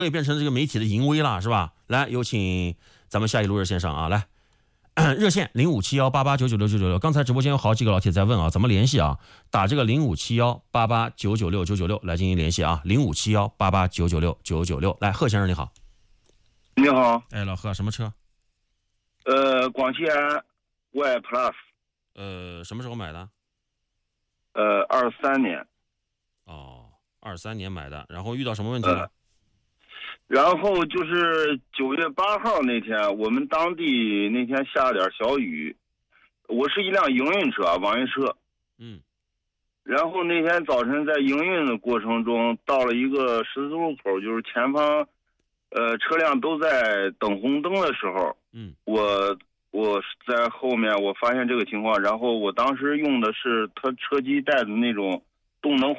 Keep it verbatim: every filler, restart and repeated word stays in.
也变成这个媒体的淫威了，是吧？来，有请咱们下一路热线上啊，来，热线零五七幺八八九九六九九六。刚才直播间有好几个老铁在问啊，怎么联系啊？打这个零五七幺八八九九六九九六来进行联系啊，零五七幺八八九九六九九六。来，贺先生你好。 你好。 哎，老贺，什么车？ 呃，广汽安 Y Plus。 呃，什么时候买的？ 呃，二三年。 哦，二三年买的，然后遇到什么问题了？ 呃然后就是九月八号那天，我们当地那天下了点小雨，我是一辆营运车，网约车。 嗯。 然后那天早晨在营运的过程中，到了一个十字路口，就是前方，呃，车辆都在等红灯的时候， 嗯， 我我在后面我发现这个情况，然后我当时用的是他车机带的那种动能